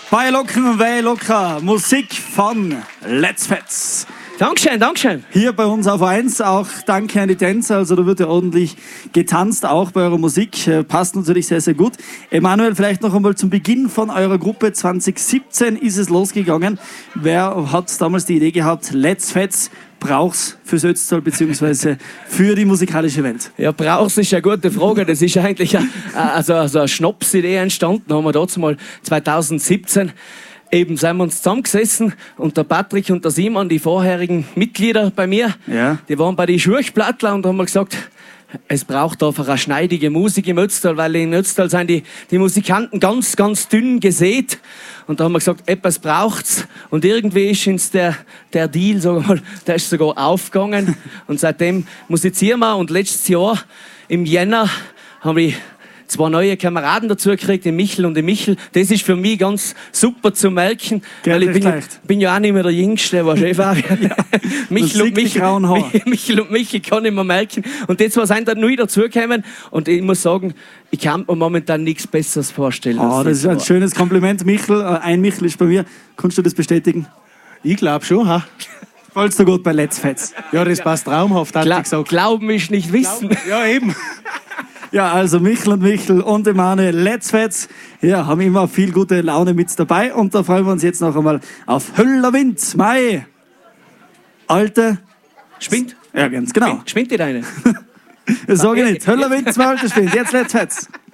Bei Locken und Weil locker, Musik von Let's Fets. Dankeschön, Dankeschön. Hier bei uns auf 1 auch danke an die Tänzer, also da wird ja ordentlich getanzt, auch bei eurer Musik, passt natürlich sehr, sehr gut. Emanuel, vielleicht noch einmal zum Beginn von eurer Gruppe, 2017 ist es losgegangen. Wer hat damals die Idee gehabt, Let's Fets brauch's fürs Ötztal bzw. für die musikalische Welt? Ja, brauch's ist eine gute Frage. Das ist eigentlich eine Schnapsidee entstanden. Da haben wir dazu mal 2017 eben sind wir uns zusammengesessen und der Patrick und der Simon, die vorherigen Mitglieder bei mir, die waren bei den Schurchplattler und haben gesagt, es braucht einfach eine schneidige Musik im Ötztal, weil in Ötztal sind die Musikanten ganz, ganz dünn gesät. Und da haben wir gesagt, etwas braucht's. Und irgendwie ist uns der Deal, sagen wir mal, der ist sogar aufgegangen. Und seitdem musizieren wir. Und letztes Jahr im Jänner habe ich 2 neue Kameraden dazu gekriegt, den Michel und den Michel. Das ist für mich ganz super zu merken, weil ich bin ja auch nicht mehr der Jüngste, was Fabian. Michel und Michel kann ich mir merken. Und die 2 sind dann neu dazugekommen. Und ich muss sagen, ich kann mir momentan nichts Besseres vorstellen. Oh, das ist ein schönes Kompliment, Michel. Ein Michel ist bei mir. Kannst du das bestätigen? Ich glaube schon, ha? Vollst du gut bei Let's Fets? Ja, das passt traumhaft, hat ich gesagt. Glauben ist nicht wissen. Ja, eben. Ja, also Michel und Emanuel, Let's Fets, ja, haben immer viel gute Laune mit dabei. Und da freuen wir uns jetzt noch einmal auf Höller Wind, Mai. Alte Spind? Ja, ganz genau. Spinnt die deine? Das sage ich nicht. Höller Wind, Mai, alte Spind. Jetzt Let's Fets.